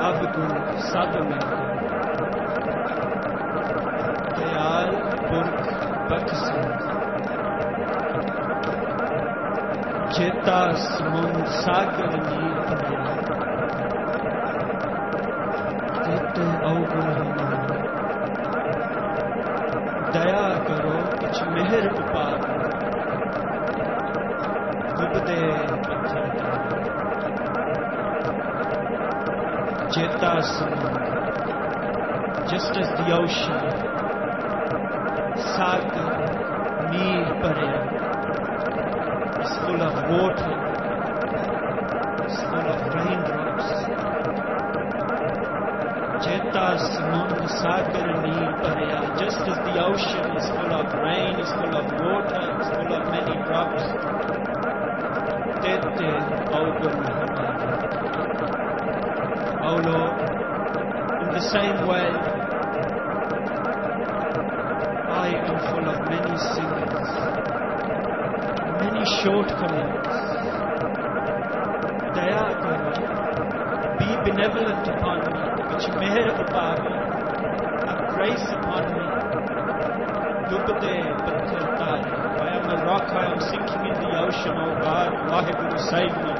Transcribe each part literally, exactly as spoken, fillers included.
ਸਭ ਗੁਣ ਸਦ ਮਿਲ ਦਇਆਲ ਪੁਰਖ ਬਖਸ਼ੇ ਚੇਤਾ ਸਮੁੰਦ ਸਾਗਰ ਨੀਰ ਭਰਿਆ ਤੇਤੇ ਔਗੁਣ ਹਮਾਰੇ ਦਇਆ ਕਰੋ ਕੁਛ ਮਿਹਰ ਉਪਾਰ ਡੁੱਬਦੇ ਪੱਥਰ ਚੇਤਾ ਸਮੁੰਦ just as the ocean sagar neer bhariya is full of water, is full of raindrops. Cheta samund sagar neer bhariya, just as the ocean is full of rain, is full of water, is full of many drops. Tete augun hamare, O Lord, in the same way I am full of many sins, many shortcomings. Daya karo, be benevolent upon me, which meher upar me, have grace upon me. Dubde patthar tare, I am a rock, I am sinking in the ocean, O God, Vaheguru, save me.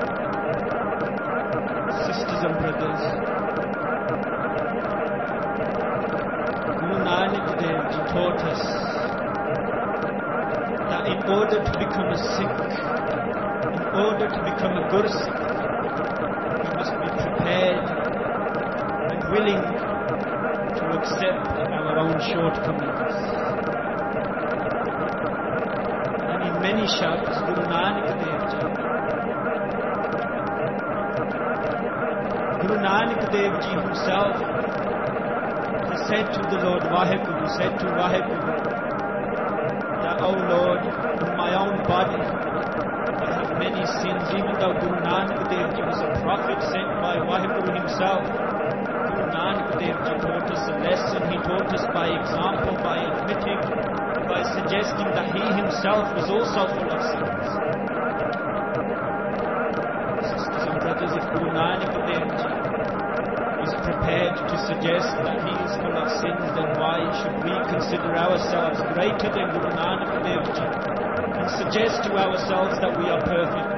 Sisters and brothers, Guru Nanak Dev Ji taught us that in order to become a Sikh, in order to become a Gursikh, we must be prepared and willing to accept our own shortcomings. And in many shouts, Guru Nanak Dev Ji, Guru Nanak Dev Ji himself said to the Lord Vaheguru, said to Vaheguru, that, O Lord, in my own body I have many sins, even though Guru Nanak Dev Ji was a prophet sent by Vaheguru himself. Guru Nanak Dev Ji taught us a lesson. He taught us by example, by admitting, by suggesting that he himself was also full of sins. Sisters and brothers, if Guru Nanak Dev Ji is prepared to suggest that he is full of sins, then why should we consider ourselves greater than Guru Nanak Dev Ji and suggest to ourselves that we are perfect?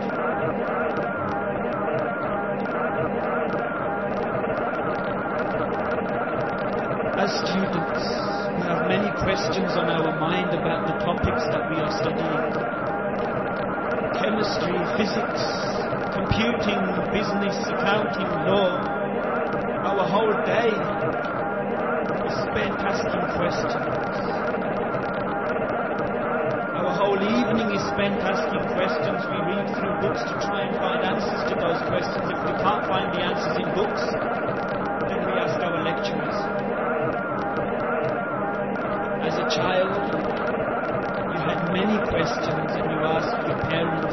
As students, we have many questions on our mind about the topics that we are studying. Chemistry, physics, computing, business, accounting, law. Our whole day is spent asking questions. Our whole evening is spent asking questions. We read through books to try and find answers to those questions. If we can't find the answers in books, then we ask our lecturers. As a child, you had many questions and you asked your parents.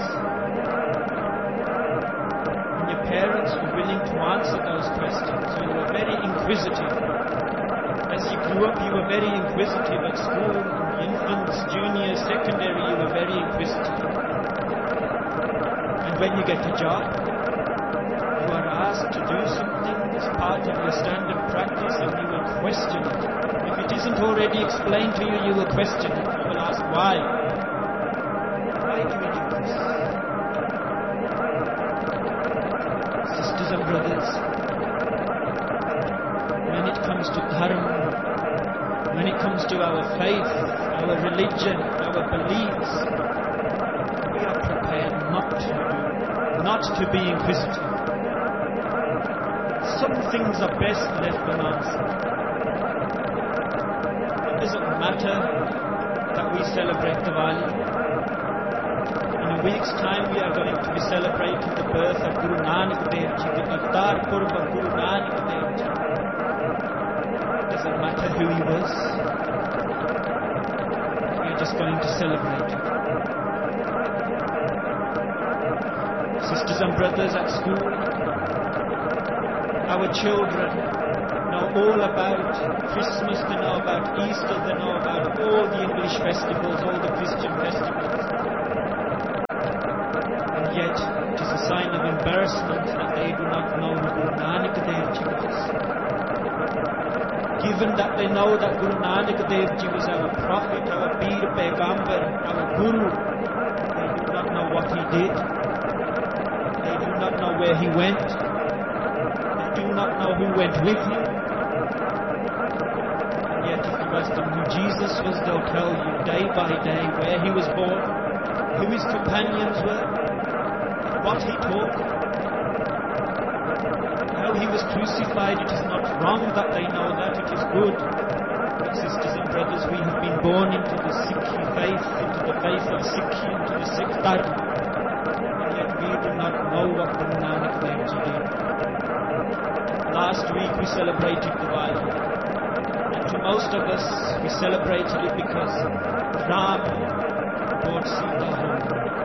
Parents were willing to answer those questions. You were very inquisitive. As you grew up, you were very inquisitive. At school, infants, junior, secondary, you were very inquisitive. And when you get a job, you are asked to do something as part of your standard practice and you will question it. If it isn't already explained to you, you will question it. You will ask why. Why do we do this? And brothers, when it comes to dharma, when it comes to our faith, our religion, our beliefs, we are prepared not to do, not to be inquisitive. Some things are best left unanswered. It doesn't matter that we celebrate Diwali. In a week's time we are going to be celebrating the birth of Guru Nanak Dev Ji, the Avtar Purb of Guru Nanak Dev Ji. It doesn't matter who he was. We are just going to celebrate it. Sisters and brothers at school, our children know all about Christmas, they know about Easter, they know about all the English festivals, all the Christian festivals. Yet, it is a sign of embarrassment that they do not know who Guru Nanak Dev Ji was. Even that they know that Guru Nanak Dev Ji was our prophet, our Peer Paigambar, our Guru, they do not know what he did. They do not know where he went. They do not know who went with him. And yet if you ask them who Jesus was, they'll tell you day by day where he was born, who his companions were, what he taught, how he was crucified. It is not wrong that they know that, it is good. But sisters and brothers, we have been born into the Sikhi faith, into the faith of Sikhi, into the Sikh Dharma, and yet we do not know what Guru Nanak Dev Ji did. Last week we celebrated Diwali, and to most of us we celebrated it because Ram brought Sita home.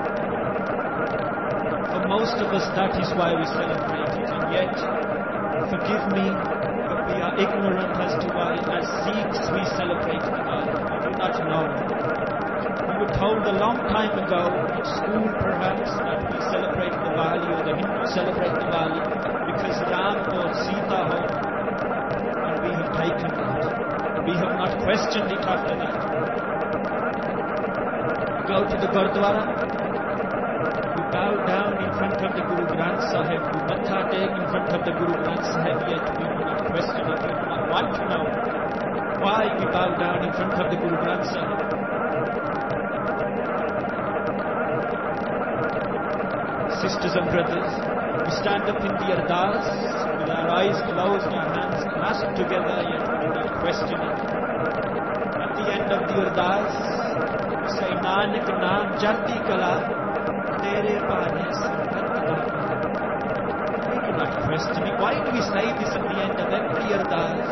For most of us that is why we celebrate it, and yet, forgive me, but we are ignorant as to why as Sikhs we celebrate Diwali. We do not know. We were told a long time ago, at school perhaps, that we celebrate Diwali, or the Hindus celebrate Diwali, because Ram brought Sita home, and we have taken that. We have not questioned it after that. We go to the Gurdwara, we bow down in front of the Guru Granth Sahib, we matha take in front of the Guru Granth Sahib, yet we do not question it, we do not want to know why we bow down in front of the Guru Granth Sahib. Sisters and brothers, we stand up in the Ardas with our eyes closed, our hands clasped together, yet we do not question it. At the end of the Ardas, we say, Nanak Naam Jati Kala, Tere Paane Sangat Da. We do not question it. Why do we say this at the end of every Ardas?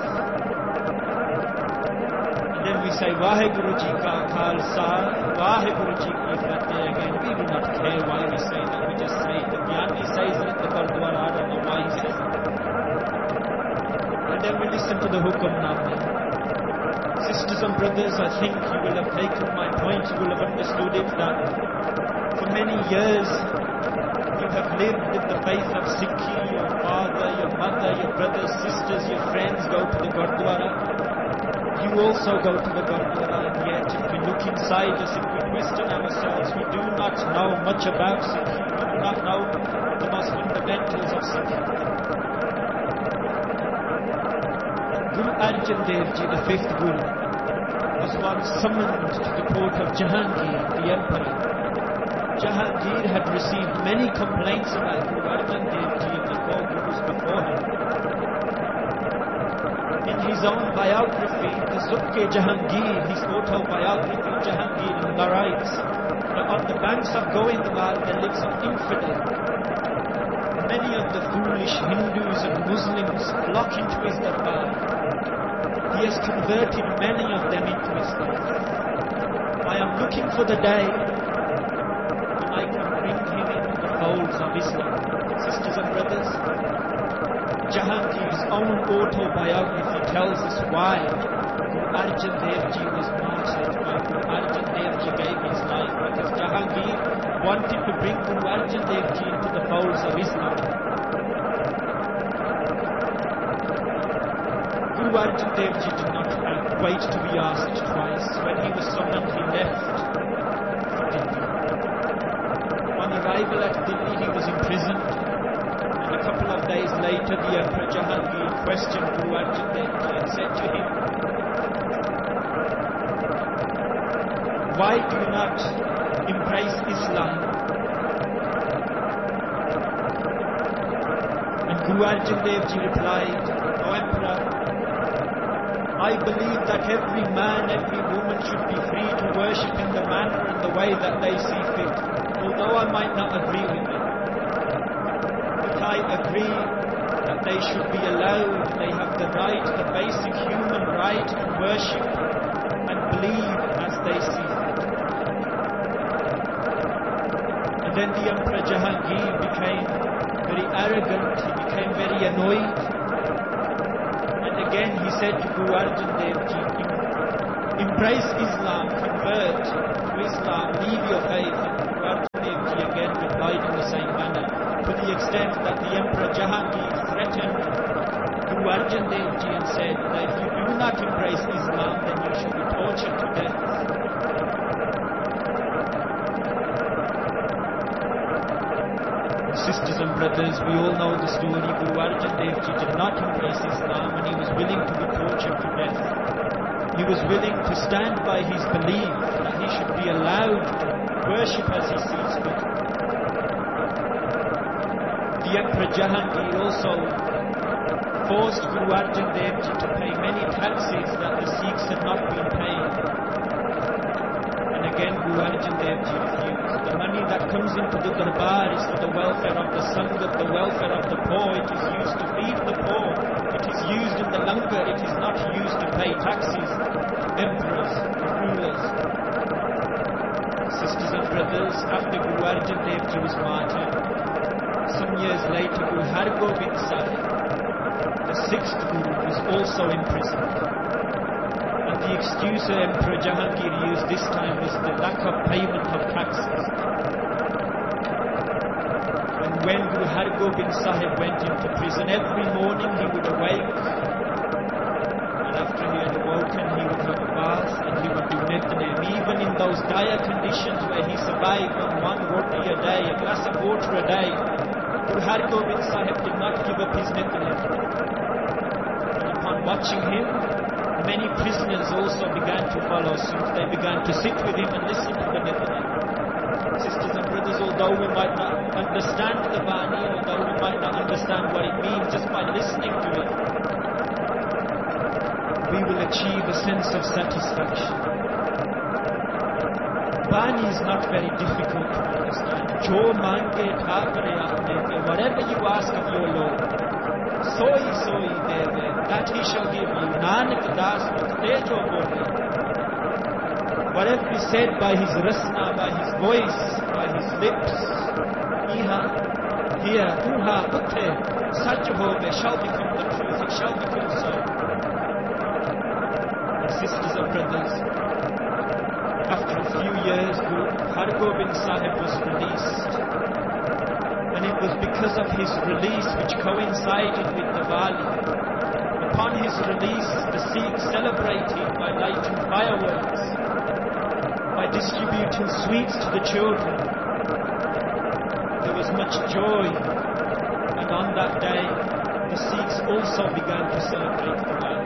And then we say, Vaheguru Ji Ka Khalsa, Vaheguru Ji Ki Fateh again. We do not care why we say that. We just say it. The Gyani says it at the Gurdwara. I don't know why he says it. And then we listen to the Hukamnama. Sisters and brothers, I think you will have taken my point. You will have understood it that for many years you have lived in the faith of Sikhi. Your father, your mother, your brothers, sisters, your friends go to the Gurdwara. You also go to the Gurdwara, and yet if we look inside us, if we question ourselves, we do not know much about Sikhi. We do not know the most fundamentals of Sikhi. Guru Arjan Dev Ji, the fifth Guru, was once summoned to the court of Jahangir, the emperor. Jahangir had received many complaints about Guru Arjan Dev Ji and the four Gurus before him. In his own biography, the Zubke Jahangir, his autobiography, Jahangir narrates that on the banks of Goindwal there lives an infidel. Many of the foolish Hindus and Muslims flock into his darbar. He has converted many of them into Islam. I am looking for the day when I can bring him into the folds of Islam. Sisters and brothers, Jahangir's own autobiography tells us why Guru Arjan Dev Ji was martyred, why Guru Arjan Dev Ji gave his life, because Jahangir wanted to bring Guru Arjan Dev Ji into the folds of Islam. Guru Arjan Dev Ji did not wait to be asked twice. When he was summoned, he left for Delhi. On arrival at Delhi, he was imprisoned, and a couple of days later, the Emperor Jahangir questioned Guru Arjan Dev Ji and said to him, why do you not embrace Islam? And Guru Arjan Dev Ji replied, O Emperor, I believe that every man, every woman should be free to worship in the manner and the way that they see fit, although I might not agree with them. But I agree that they should be allowed, they have the right, the basic human right to worship and believe as they see fit. And then the Emperor Jahangir became very arrogant, he became very annoyed. Again he said to Guru Arjan Dev Ji, embrace Islam, convert to Islam, leave your faith. And Guru Arjan Dev Ji again replied in the same manner, to the extent that the Emperor Jahangir threatened Guru Arjan Dev Ji and said that if you not embrace Islam, then you should be tortured to death. Sisters and brothers, we all know the story. Guru Arjan Dev Ji did not embrace Islam, and he was willing to be tortured to death. He was willing to stand by his belief that he should be allowed to worship as he sees fit. The Emperor Jahangir also forced Guru Arjan Dev Ji to pay many taxes that the Sikhs had not been paying. And again Guru Arjan Dev Ji refused. The money that comes into the darbar is for the welfare of the Sangat, the welfare of the poor. It is used to feed the poor. It is used in the langar. It is not used to pay taxes to emperors, rulers. Sisters and brothers, after Guru Arjan Dev Ji was martyred, some years later Guru Har Gobind Sahib, the sixth Guru, was also imprisoned. And the excuse Emperor Jahangir used this time was the lack of payment of taxes. And when Guru Har Gobind Sahib went into prison, every morning he would awake, and after he had awoken he would have a bath and he would do Nitnem. Even in those dire conditions where he survived on one roti a day, a glass of water a day, Guru Har Gobind Sahib did not give up his Nitnem. Watching him, many prisoners also began to follow suit. They began to sit with him and listen to the Nitnem. Sisters and brothers, although we might not understand the Bani, although we might not understand what it means, just by listening to it, we will achieve a sense of satisfaction. Bani is not very difficult to understand. Jo mange thakare aapne ke, whatever you ask of your Lord, Soi soi deve, that he shall give you. Nanak das mukte jo bole. Whatever is said by his rasna, by his voice, by his lips, iha, here, uha, utte, sach hove, shall become the truth, it shall become so. Sisters and brothers, after a few years, Guru Har Gobind Sahib was released. And it was because of his release, which coincided with Diwali. Upon his release, the Sikhs celebrated by lighting fireworks, by distributing sweets to the children. There was much joy, and on that day, the Sikhs also began to celebrate Diwali.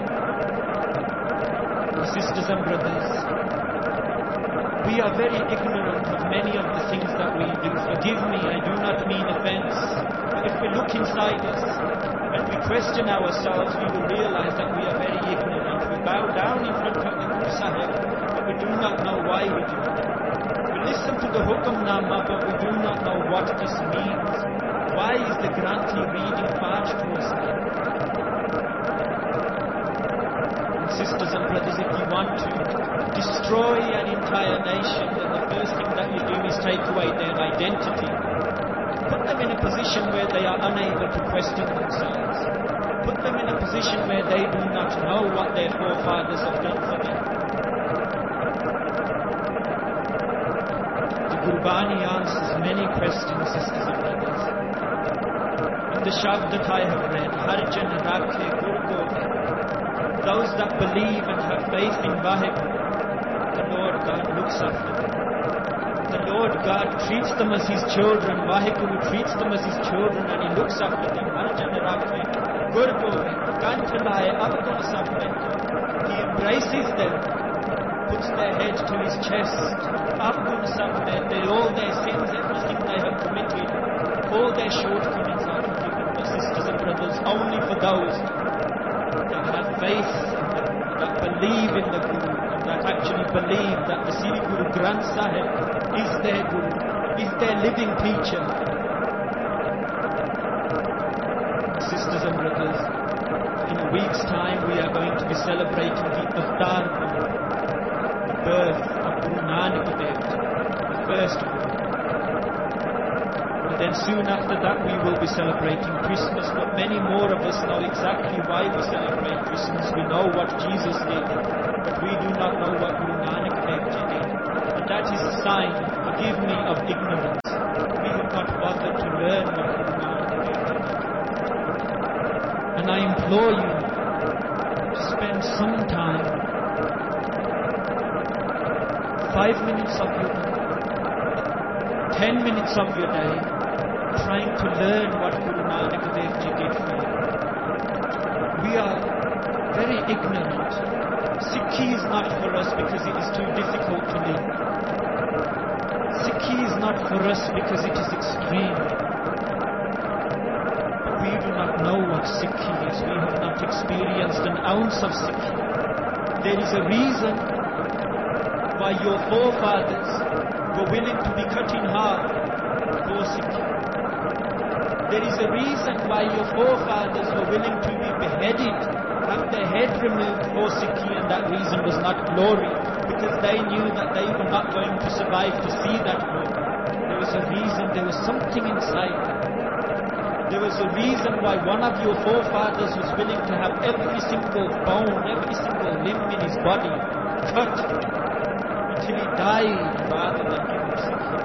My sisters and brothers, we are very ignorant of many of the things that we do. Forgive me, I do not mean offense. But if we look inside us and we question ourselves, we will realize that we are very ignorant. We bow down in front of the Guru Sahib, but we do not know why we do it. We listen to the Hukamnama, but we do not know what this means. Why is the Granthi reading Pach to us? And sisters and brothers, if you want to destroy an entire nation, then the first thing that you do is take away their identity. Put them in a position where they are unable to question themselves. Put them in a position where they do not know what their forefathers have done for them. The Gurbani answers many questions, sisters and brothers. In the Shabd that I have read, Harjan Rakhe Gurgo, those that believe and have faith in Vaheguru, the Lord God looks after them. The Lord God treats them as His children. Vaheguru treats them as His children, and He looks after them. He embraces them, puts their head to His chest. They, all their sins, everything they have committed, all their shortcomings are forgiven. My sisters and brothers, only for those that have faith, that believe in the Guru, that actually believe that the Sri Guru Granth Sahib is their Guru, is their living teacher. Sisters and brothers, in a week's time we are going to be celebrating the Avtar, the birth of Guru Nanak Dev Ji, the first Guru. And then soon after that we will be celebrating Christmas, but many more of us know exactly why we celebrate Christmas. We know what Jesus did, but we do not know what Guru Nanak Dev Ji did. And that is a sign, forgive me, of ignorance. We have not bothered to learn what Guru Nanak Dev Ji did. And I implore you, spend some time, five minutes of your day, ten minutes of your day, trying to learn what Guru Nanak Dev Ji did for you. We are very ignorant. Sikhi is not for us because it is too difficult to live. Sikhi is not for us because it is extreme. We do not know what Sikhi is. We have not experienced an ounce of Sikhi. There is a reason why your forefathers were willing to be cut in half for Sikhi. There is a reason why your forefathers were willing to be beheaded, have their head removed for Sikhi, and that reason was not glory, because they knew that they were not going to survive to see that glory. There was a reason, there was something inside them. There was a reason why one of your forefathers was willing to have every single bone, every single limb in his body cut until he died rather than give him Sikhi.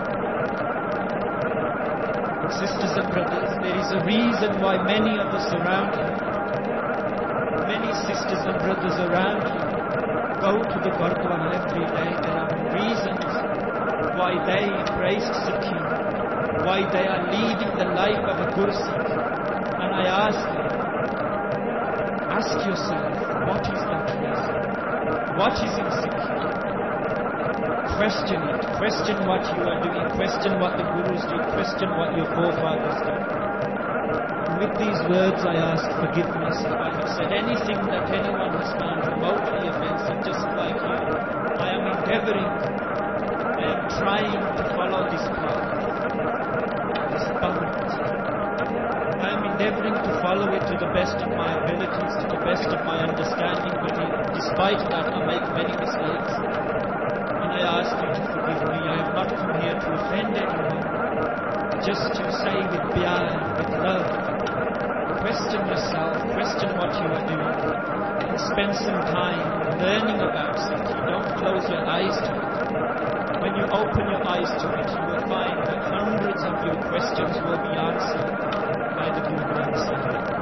Sisters and brothers, there is a reason why many of us around you, many sisters and brothers around you, go to the Gurdwara every day. There are reasons why they embraced Sikhi, why they are leading the life of a Guru Sikh. And I ask you, ask yourself, what is that reason? What is in Sikhi? Question it. Question what you are doing. Question what the Gurus did. Question what your forefathers did. And with these words I ask forgiveness if I have said anything that anyone has found remotely offensive, just like you. I am endeavoring, I am trying to follow this path, this path. I am endeavoring to follow it to the best of my abilities, to the best of my understanding, but despite that I make many mistakes. I ask you to forgive me. I have not come here to offend anyone, just to say with pyar, with love. Question yourself, question what you are doing, and spend some time learning about Sikhi. Don't close your eyes to it. When you open your eyes to it, you will find that hundreds of your questions will be answered by the Guru Granth Sahib.